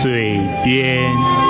水边。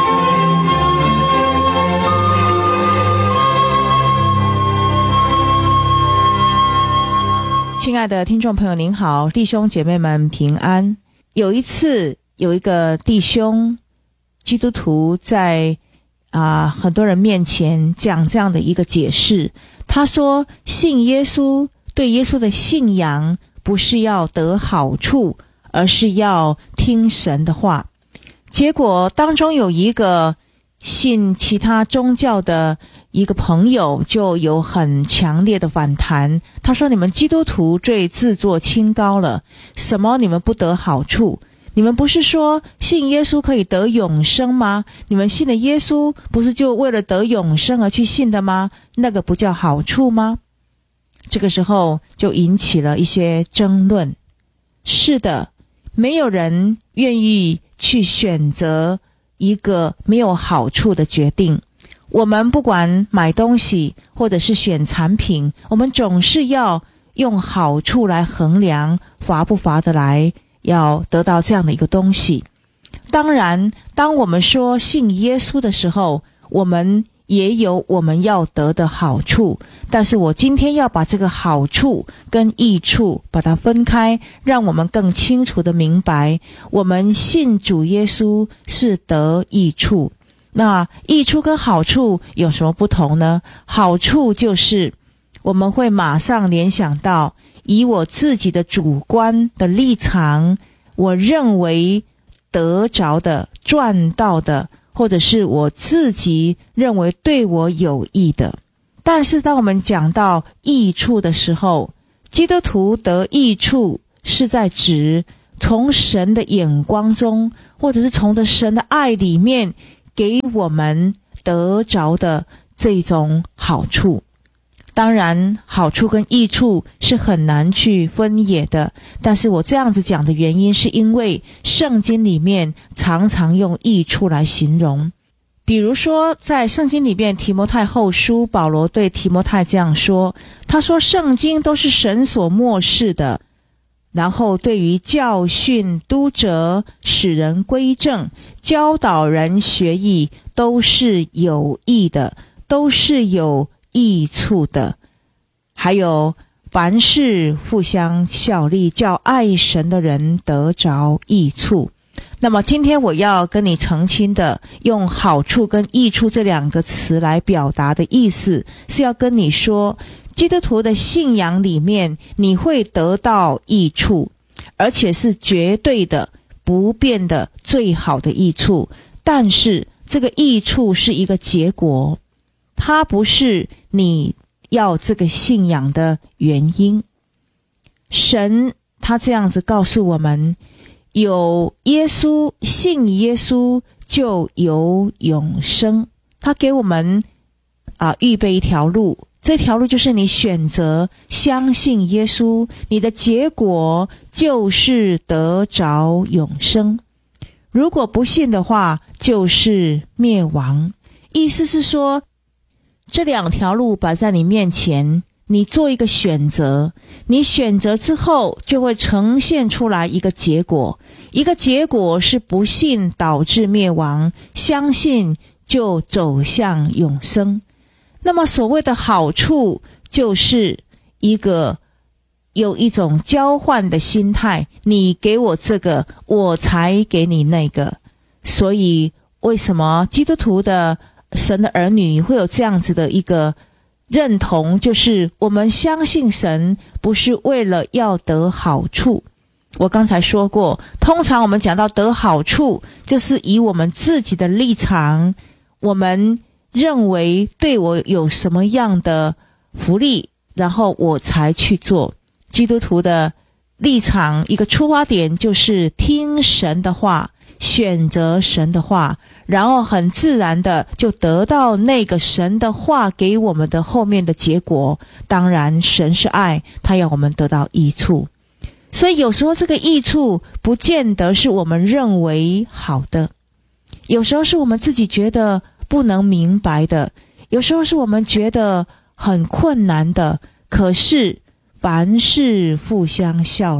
亲爱的听众朋友您好，弟兄姐妹们平安。有一次有一个弟兄基督徒在很多人面前讲这样的一个解释，他说信耶稣，对耶稣的信仰不是要得好处，而是要听神的话。结果当中有一个信其他宗教的一个朋友就有很强烈的反弹，他说你们基督徒最自作清高了，什么你们不得好处？你们不是说信耶稣可以得永生吗？你们信的耶稣不是就为了得永生而去信的吗？那个不叫好处吗？这个时候就引起了一些争论。是的，没有人愿意去选择一个没有好处的决定。我们不管买东西或者是选产品，我们总是要用好处来衡量，划不划得来，要得到这样的一个东西。当然，当我们说信耶稣的时候，我们也有我们要得的好处，但是我今天要把这个好处跟益处把它分开，让我们更清楚的明白，我们信主耶稣是得益处。那益处跟好处有什么不同呢？好处就是我们会马上联想到，以我自己的主观的立场，我认为得着的、赚到的，或者是我自己认为对我有益的。但是当我们讲到益处的时候，基督徒得益处是在指从神的眼光中，或者是从着神的爱里面给我们得着的这种好处。当然，好处跟益处是很难去分野的，但是我这样子讲的原因是因为圣经里面常常用益处来形容。比如说在圣经里面提摩太后书，保罗对提摩太这样说，他说圣经都是神所默示的，然后对于教训、督责、使人归正、教导人学艺，都是有益的，都是有益处的。还有凡事互相效力，叫爱神的人得着益处。那么今天我要跟你澄清的，用好处跟益处这两个词来表达的意思，是要跟你说，基督徒的信仰里面你会得到益处，而且是绝对的、不变的最好的益处。但是这个益处是一个结果，它不是你要这个信仰的原因。神他这样子告诉我们，有耶稣，信耶稣就有永生。他给我们预备一条路，这条路就是你选择相信耶稣，你的结果就是得着永生。如果不信的话，就是灭亡。意思是说，这两条路摆在你面前，你做一个选择，你选择之后就会呈现出来一个结果，一个结果是不信导致灭亡，相信就走向永生。那么所谓的好处，就是有一种交换的心态，你给我这个，我才给你那个。所以为什么基督徒的神的儿女会有这样子的一个认同，就是我们相信神不是为了要得好处。我刚才说过，通常我们讲到得好处，就是以我们自己的立场，我们认为对我有什么样的福利，然后我才去做。基督徒的立场，一个出发点就是听神的话，选择神的话，然后很自然的就得到那个神的话给我们的后面的结果。当然神是爱，他要我们得到益处。所以有时候这个益处不见得是我们认为好的，有时候是我们自己觉得不能明白的，有时候是我们觉得很困难的。可是凡事互相效力，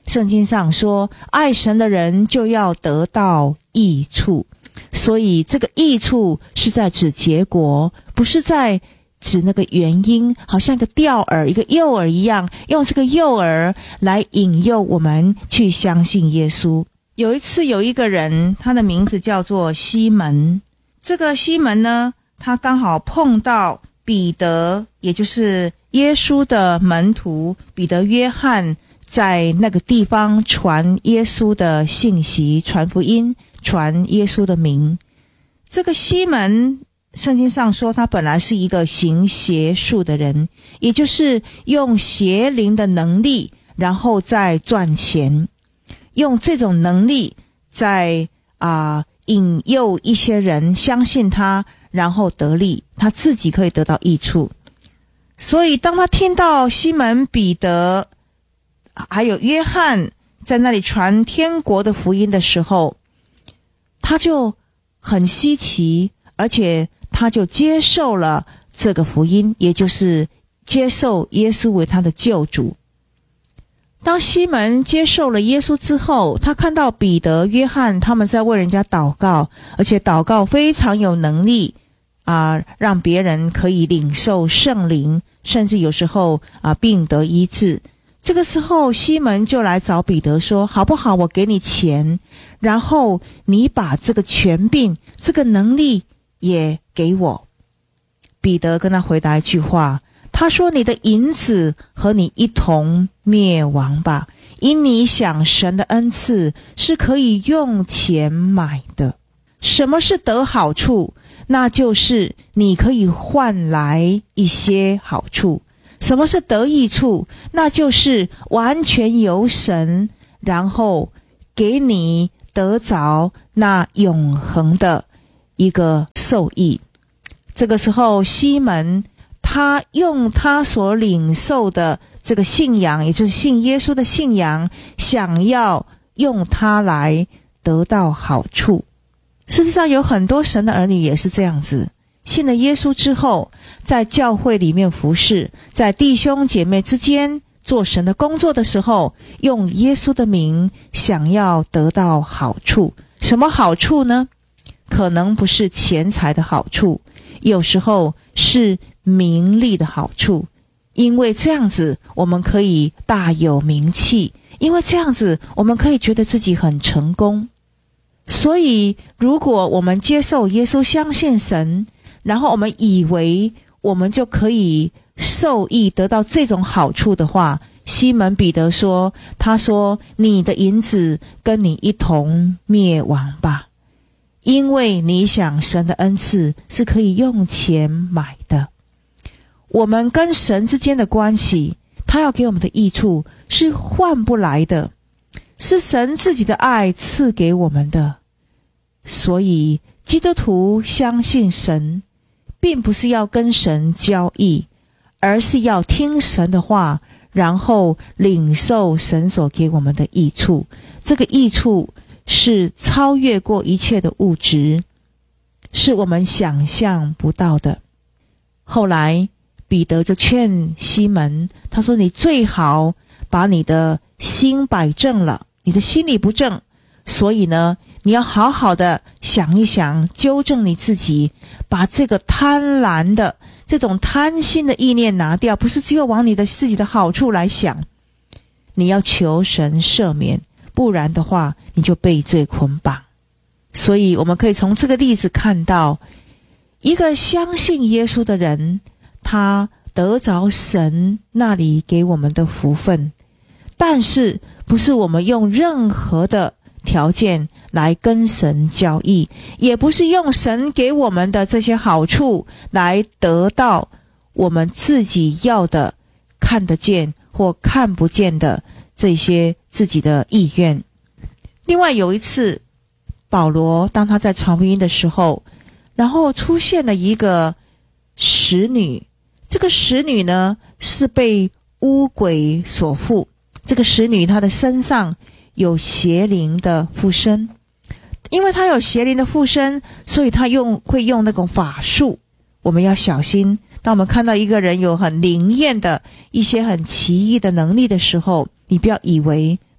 圣经上说，爱神的人就要得到益处，所以这个益处是在指结果，不是在指那个原因，好像一个钓饵一个诱饵一样，用这个诱饵来引诱我们去相信耶稣。有一次有一个人，他的名字叫做西门，这个西门呢，他刚好碰到彼得，也就是耶稣的门徒彼得、约翰，在那个地方传耶稣的信息，传福音，传耶稣的名。这个西门，圣经上说他本来是一个行邪术的人，也就是用邪灵的能力然后再赚钱，用这种能力在引诱一些人相信他，然后得利，他自己可以得到益处。所以当他听到西门、彼得还有约翰在那里传天国的福音的时候，他就很稀奇，而且他就接受了这个福音，也就是接受耶稣为他的救主。当西门接受了耶稣之后，他看到彼得、约翰他们在为人家祷告，而且祷告非常有能力让别人可以领受圣灵，甚至有时候病得医治。这个时候西门就来找彼得说，好不好，我给你钱，然后你把这个权柄这个能力也给我。彼得跟他回答一句话，他说，你的银子和你一同灭亡吧，因你想神的恩赐是可以用钱买的。什么是得好处？那就是你可以换来一些好处。什么是得益处？那就是完全由神，然后给你得着那永恒的一个受益。这个时候西门他用他所领受的这个信仰，也就是信耶稣的信仰，想要用它来得到好处。事实上有很多神的儿女也是这样子，信了耶稣之后，在教会里面服侍，在弟兄姐妹之间做神的工作的时候，用耶稣的名想要得到好处。什么好处呢？可能不是钱财的好处，有时候是名利的好处，因为这样子我们可以大有名气，因为这样子我们可以觉得自己很成功。所以如果我们接受耶稣，相信神，然后我们以为我们就可以受益得到这种好处的话，西门彼得说，他说，你的银子跟你一同灭亡吧，因为你想神的恩赐是可以用钱买的。我们跟神之间的关系，他要给我们的益处是换不来的，是神自己的爱赐给我们的。所以基督徒相信神，并不是要跟神交易，而是要听神的话，然后领受神所给我们的益处。这个益处是超越过一切的物质，是我们想象不到的。后来彼得就劝西门，他说，你最好把你的心摆正了，你的心里不正，所以呢你要好好的想一想，纠正你自己，把这个贪婪的这种贪心的意念拿掉，不是只有往你的自己的好处来想，你要求神赦免，不然的话你就被罪捆绑。所以我们可以从这个例子看到，一个相信耶稣的人，他得着神那里给我们的福分，但是不是我们用任何的条件来跟神交易，也不是用神给我们的这些好处来得到我们自己要的看得见或看不见的这些自己的意愿。另外有一次，保罗当他在传福音的时候，然后出现了一个使女，这个使女呢是被污鬼所附，这个使女她的身上有邪灵的附身，因为她有邪灵的附身，所以她会用那种法术。我们要小心，当我们看到一个人有很灵验的一些很奇异的能力的时候，你不要以为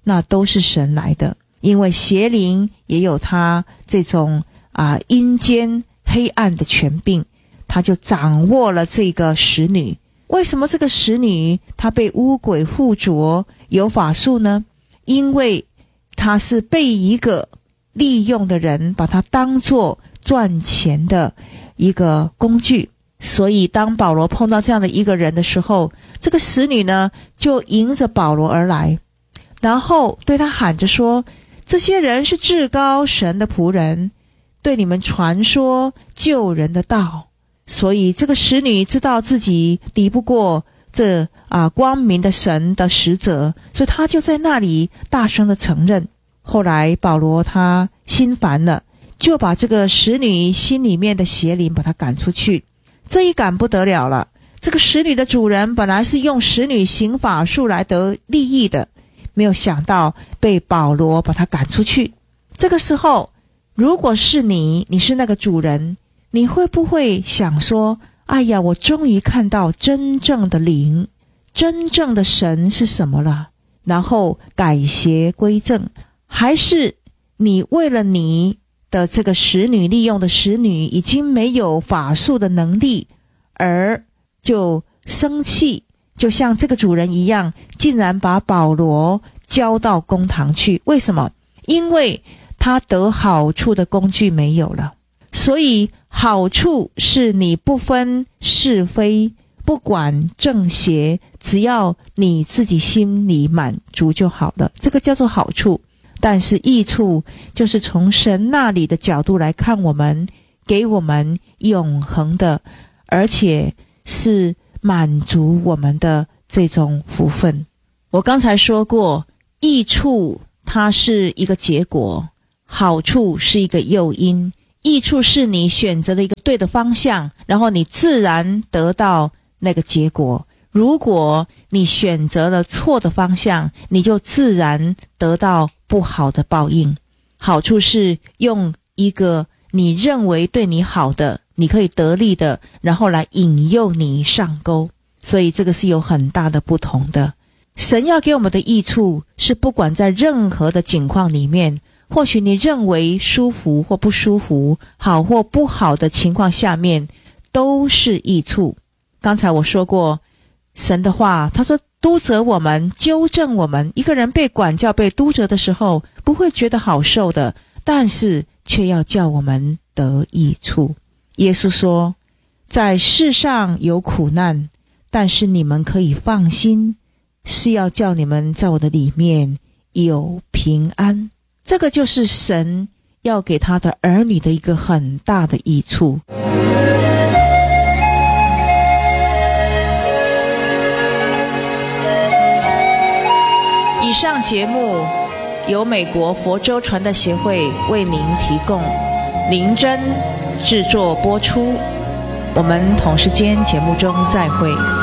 那都是神来的。因为邪灵也有他这种阴间黑暗的权柄，他就掌握了这个使女。为什么这个使女她被污鬼附着有法术呢？因为她是被一个利用的人把她当作赚钱的一个工具。所以当保罗碰到这样的一个人的时候，这个使女呢就迎着保罗而来，然后对他喊着说，这些人是至高神的仆人，对你们传说救人的道。所以这个使女知道自己敌不过这光明的神的使者，所以他就在那里大声的承认。后来保罗他心烦了，就把这个使女心里面的邪灵把他赶出去。这一赶不得了了，这个使女的主人本来是用使女行法术来得利益的，没有想到被保罗把他赶出去。这个时候如果是你是那个主人，你会不会想说，哎呀，我终于看到真正的灵，真正的神是什么了，然后改邪归正？还是你为了你的这个使女，利用的使女已经没有法术的能力，而就生气，就像这个主人一样，竟然把保罗交到公堂去？为什么？因为他得好处的工具没有了。所以好处是你不分是非，不管正邪，只要你自己心里满足就好了，这个叫做好处。但是益处就是从神那里的角度来看我们，给我们永恒的，而且是满足我们的这种福分。我刚才说过，益处它是一个结果，好处是一个诱因。益处是你选择了一个对的方向，然后你自然得到那个结果。如果你选择了错的方向，你就自然得到不好的报应。好处是用一个你认为对你好的，你可以得利的，然后来引诱你上钩。所以这个是有很大的不同的。神要给我们的益处是不管在任何的境况里面，或许你认为舒服或不舒服，好或不好的情况下面，都是益处。刚才我说过神的话，他说督责我们，纠正我们。一个人被管教被督责的时候，不会觉得好受的，但是却要叫我们得益处。耶稣说，在世上有苦难，但是你们可以放心，是要叫你们在我的里面有平安。这个就是神要给他的儿女的一个很大的益处。以上节目由美国佛州传道协会为您提供，林真制作播出。我们同时间节目中再会。